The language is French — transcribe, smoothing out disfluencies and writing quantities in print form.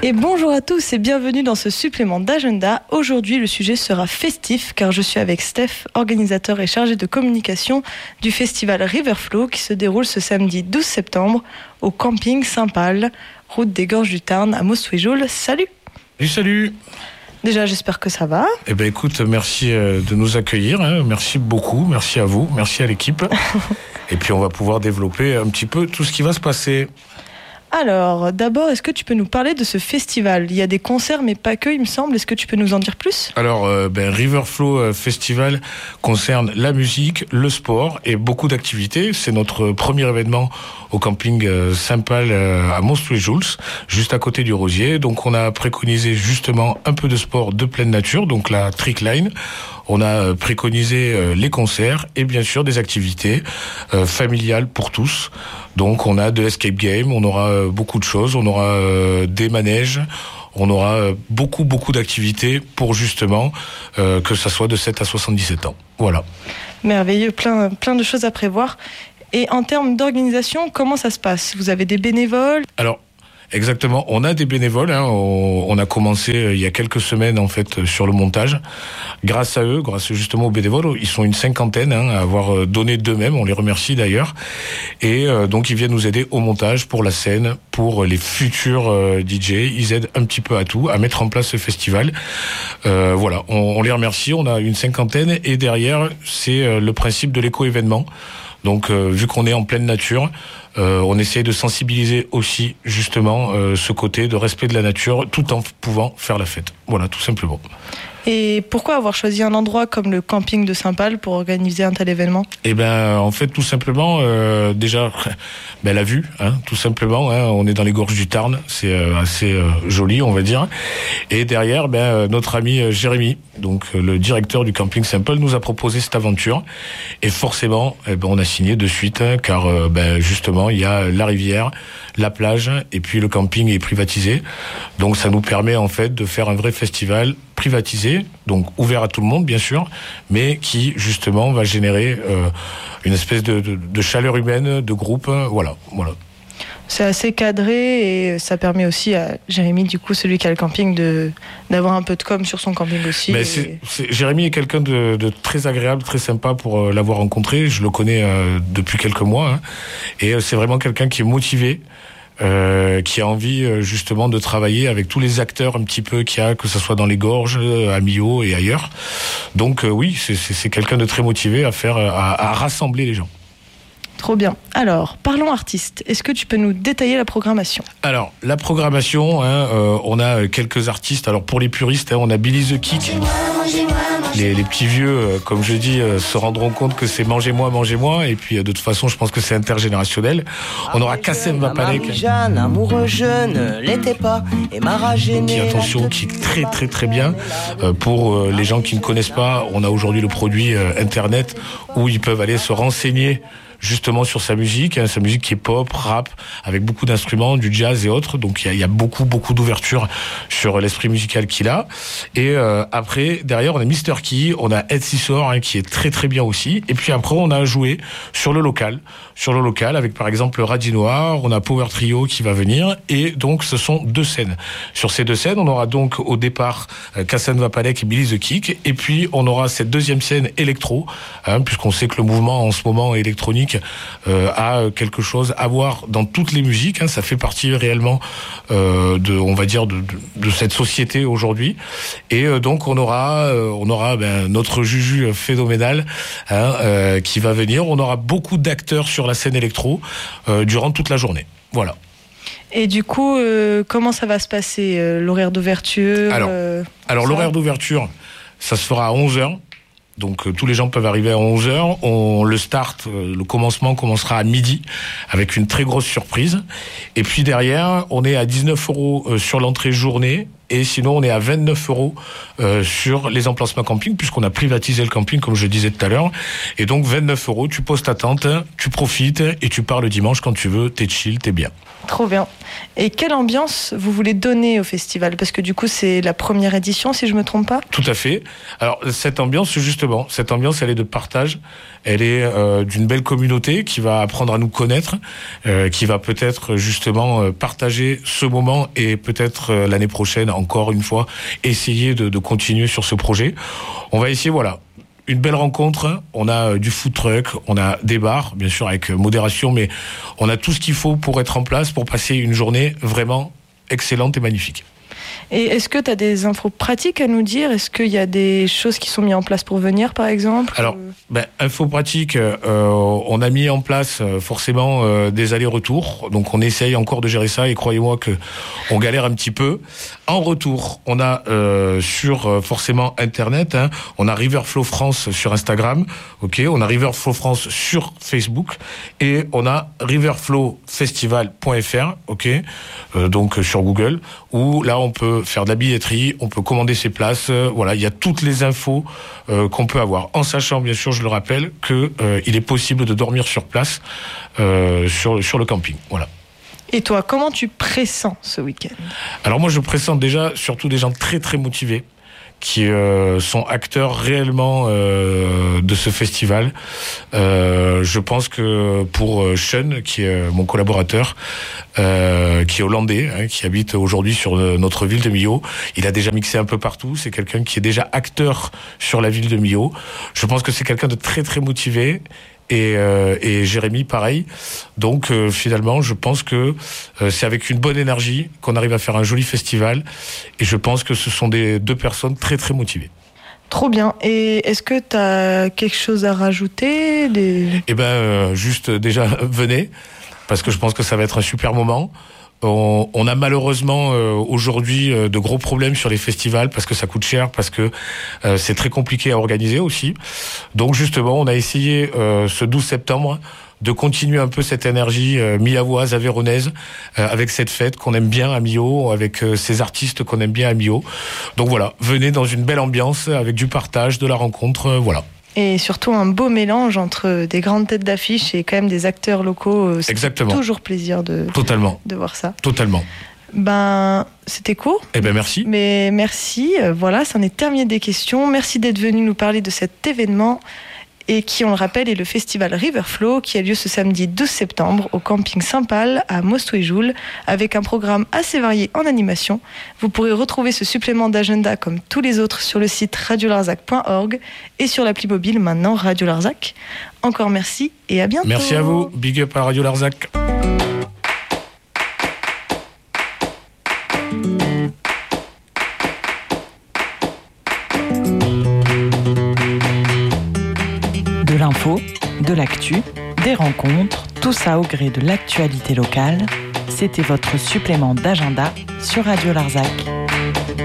Et bonjour à tous et bienvenue dans ce supplément d'agenda. Aujourd'hui, le sujet sera festif car je suis avec Steph, organisateur et chargé de communication du festival Riverflow qui se déroule ce samedi 12 septembre au camping Saint-Pal, route des Gorges du Tarn à Mostouéjoul. Salut! Salut! Déjà, j'espère que ça va. Eh ben, écoute, merci de nous accueillir. Merci beaucoup. Merci à vous. Merci à l'équipe. Et puis, on va pouvoir développer un petit peu tout ce qui va se passer. Alors, d'abord, est-ce que tu peux nous parler de ce festival ? Il y a des concerts, mais pas que, il me semble. Est-ce que tu peux nous en dire plus ? Alors, Riverflow Festival concerne la musique, le sport et beaucoup d'activités. C'est notre premier événement au camping Saint-Pal à Mostouéjoul, juste à côté du Rosier. Donc, on a préconisé justement un peu de sport de pleine nature, donc la trickline. On a préconisé les concerts et bien sûr des activités familiales pour tous. Donc on a de l'escape game, on aura beaucoup de choses, on aura des manèges, on aura beaucoup d'activités pour justement que ça soit de 7 à 77 ans. Voilà. Merveilleux, plein de choses à prévoir. Et en termes d'organisation, comment ça se passe ? Vous avez des bénévoles ? Alors, exactement, on a des bénévoles, on a commencé il y a quelques semaines en fait sur le montage. Grâce à eux, grâce justement aux bénévoles, ils sont une cinquantaine à avoir donné d'eux-mêmes, on les remercie d'ailleurs. Et donc ils viennent nous aider au montage, pour la scène, pour les futurs DJ, ils aident un petit peu à tout, à mettre en place ce festival. Voilà, on les remercie, on a une cinquantaine et derrière c'est le principe de l'éco-événement. Donc vu qu'on est en pleine nature, on essaie de sensibiliser aussi justement ce côté de respect de la nature tout en pouvant faire la fête. Voilà, tout simplement. Et pourquoi avoir choisi un endroit comme le camping de Saint-Pal pour organiser un tel événement ? Eh ben, en fait, tout simplement, déjà, la vue, tout simplement. On est dans les gorges du Tarn, c'est assez joli, on va dire. Et derrière, notre ami Jérémy, donc le directeur du camping Saint-Pal, nous a proposé cette aventure. Et forcément, on a signé de suite, car justement, il y a la rivière, la plage, et puis le camping est privatisé. Donc, ça nous permet en fait de faire un vrai festival privatisé, donc ouvert à tout le monde bien sûr, mais qui justement va générer une espèce de chaleur humaine, de groupe, voilà. C'est assez cadré et ça permet aussi à Jérémy, du coup celui qui a le camping, d'avoir un peu de com sur son camping aussi. Mais Jérémy est quelqu'un de très agréable, très sympa pour l'avoir rencontré, je le connais depuis quelques mois, et c'est vraiment quelqu'un qui est motivé, qui a envie justement de travailler avec tous les acteurs un petit peu qu'il y a, que ce soit dans les gorges, à Millau et ailleurs. Donc oui, c'est quelqu'un de très motivé à rassembler les gens. Trop bien. Alors, parlons artistes. Est-ce que tu peux nous détailler la programmation ? Alors, la programmation, on a quelques artistes. Alors, pour les puristes, on a Billy the Kick. Les petits vieux, comme je dis, se rendront compte que c'est mangez-moi. Et puis, de toute façon, je pense que c'est intergénérationnel. On aura Kassem Vapalek. Amoureux jeune, l'était pas, et qui, attention, qui est très très très bien. Pour les gens qui ne connaissent pas, on a aujourd'hui le produit Internet où ils peuvent aller se renseigner justement sur sa musique qui est pop, rap, avec beaucoup d'instruments, du jazz et autres. Donc il y a beaucoup d'ouverture sur l'esprit musical qu'il a. Et après, derrière, on a Mr. Key, on a Ed Sissor qui est très très bien aussi. Et puis après, on a joué sur le local avec par exemple Radis Noir, on a Power Trio qui va venir. Et donc ce sont 2 scènes. Sur ces 2 scènes, on aura donc au départ Kassem Vapalek et Billy the Kick. Et puis on aura cette deuxième scène électro, puisqu'on sait que le mouvement en ce moment électronique a quelque chose à voir dans toutes les musiques, ça fait partie réellement de cette société aujourd'hui. Et donc on aura notre Juju phénoménal qui va venir. On aura beaucoup d'acteurs sur la scène électro durant toute la journée. Voilà. Et du coup, comment ça va se passer, l'horaire d'ouverture Alors l'horaire d'ouverture, ça se fera à 11h. Donc tous les gens peuvent arriver à 11h. Le commencement commencera à midi avec une très grosse surprise. Et puis derrière, on est à 19 € sur l'entrée journée et sinon on est à 29 € sur les emplacements camping, puisqu'on a privatisé le camping comme je disais tout à l'heure, et donc 29 €, tu poses ta tente, tu profites et tu pars le dimanche quand tu veux, t'es chill, t'es bien. Trop bien. Et quelle ambiance vous voulez donner au festival? Parce que du coup, c'est la première édition, si je me trompe pas. Tout à fait. Alors, cette ambiance, justement, elle est de partage. Elle est d'une belle communauté qui va apprendre à nous connaître, qui va peut-être justement partager ce moment et peut-être l'année prochaine, encore une fois, essayer de continuer sur ce projet. On va essayer, voilà, une belle rencontre. On a du food truck, on a des bars, bien sûr avec modération, mais on a tout ce qu'il faut pour être en place, pour passer une journée vraiment excellente et magnifique. Et est-ce que tu as des infos pratiques à nous dire? Est-ce qu'il y a des choses qui sont mises en place pour venir, par exemple? Alors, infos pratiques, on a mis en place forcément des allers-retours. Donc, on essaye encore de gérer ça et croyez-moi que on galère un petit peu. En retour, on a sur forcément Internet, on a Riverflow France sur Instagram, ok, on a Riverflow France sur Facebook et on a riverflowfestival.fr, ok, donc sur Google, où là on peut faire de la billetterie, on peut commander ses places, voilà, il y a toutes les infos qu'on peut avoir, en sachant bien sûr, je le rappelle, que il est possible de dormir sur place sur le camping, voilà. Et toi, comment tu pressens ce week-end? Alors moi, je pressens déjà surtout des gens très très motivés qui sont acteurs réellement de ce festival. Je pense que pour Sean, qui est mon collaborateur, qui est hollandais, qui habite aujourd'hui sur notre ville de Millau, il a déjà mixé un peu partout. C'est quelqu'un qui est déjà acteur sur la ville de Millau. Je pense que c'est quelqu'un de très très motivé. Et Jérémy, pareil. Donc finalement, je pense que c'est avec une bonne énergie qu'on arrive à faire un joli festival. Et je pense que ce sont deux personnes très très motivées. Trop bien. Et est-ce que tu as quelque chose à rajouter? Eh ben, juste déjà, venez, parce que je pense que ça va être un super moment. On a malheureusement aujourd'hui de gros problèmes sur les festivals parce que ça coûte cher, parce que c'est très compliqué à organiser aussi. Donc justement, on a essayé ce 12 septembre de continuer un peu cette énergie milavoise, avéronaise, avec cette fête qu'on aime bien à Millau, avec ces artistes qu'on aime bien à Millau. Donc voilà, venez dans une belle ambiance, avec du partage, de la rencontre, voilà. Et surtout un beau mélange entre des grandes têtes d'affiche et quand même des acteurs locaux. Exactement. C'est toujours plaisir de voir ça. Totalement. Ben, c'était court. Eh ben merci. Mais merci. Voilà, ça en est terminé des questions. Merci d'être venu nous parler de cet événement et qui, on le rappelle, est le festival Riverflow qui a lieu ce samedi 12 septembre au camping Saint-Pal à Mostouéjoul avec un programme assez varié en animation. Vous pourrez retrouver ce supplément d'agenda comme tous les autres sur le site radiolarzac.org et sur l'appli mobile maintenant Radio Larzac. Encore merci et à bientôt. Merci à vous. Big up à Radio Larzac. De l'info, de l'actu, des rencontres, tout ça au gré de l'actualité locale. C'était votre supplément d'agenda sur Radio Larzac.